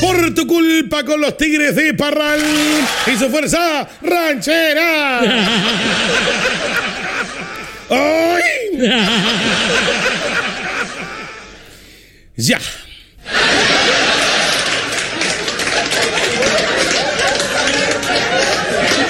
Por tu culpa con los Tigres de Parral y su fuerza ranchera. ¡Ay! Ya.